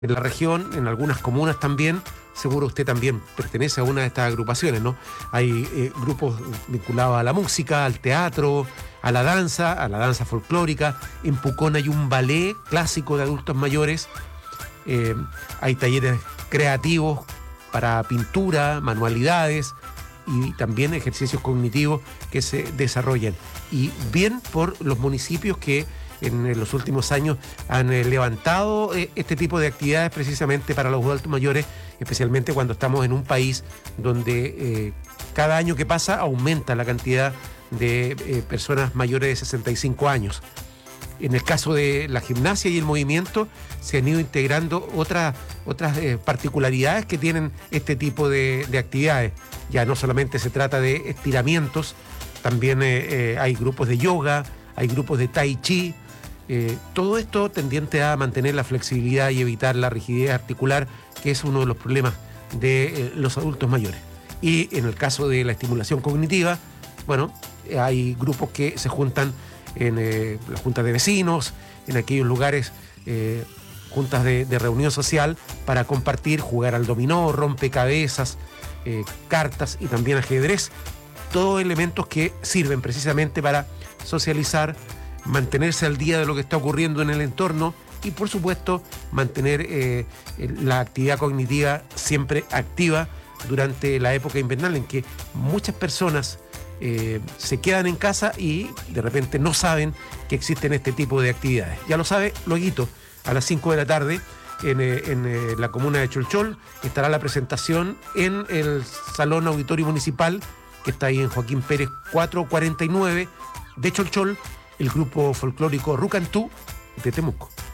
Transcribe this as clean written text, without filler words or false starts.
en la región, en algunas comunas también. Seguro usted también pertenece a una de estas agrupaciones, ¿no? Hay grupos vinculados a la música, al teatro, a la danza folclórica. En Pucón hay un ballet clásico de adultos mayores. Hay talleres creativos para pintura, manualidades y también ejercicios cognitivos que se desarrollan. Y bien por los municipios que en los últimos años han levantado este tipo de actividades precisamente para los adultos mayores, especialmente cuando estamos en un país donde cada año que pasa aumenta la cantidad de personas mayores de 65 años. En el caso de la gimnasia y el movimiento se han ido integrando otras particularidades que tienen este tipo de actividades. Ya no solamente se trata de estiramientos, también hay grupos de yoga, hay grupos de tai chi. Todo esto tendiente a mantener la flexibilidad y evitar la rigidez articular, que es uno de los problemas de los adultos mayores. Y en el caso de la estimulación cognitiva, bueno, hay grupos que se juntan en las juntas de vecinos, en aquellos lugares, juntas de reunión social para compartir, jugar al dominó, rompecabezas, cartas y también ajedrez. Todos elementos que sirven precisamente para socializar, mantenerse al día de lo que está ocurriendo en el entorno y, por supuesto, mantener la actividad cognitiva siempre activa durante la época invernal en que muchas personas se quedan en casa y de repente no saben que existen este tipo de actividades. Ya lo sabe, luego a las 5 de la tarde en la comuna de Cholchol estará la presentación en el Salón Auditorio Municipal, que está ahí en Joaquín Pérez 449 de Cholchol, el grupo folclórico Rucantú de Temuco.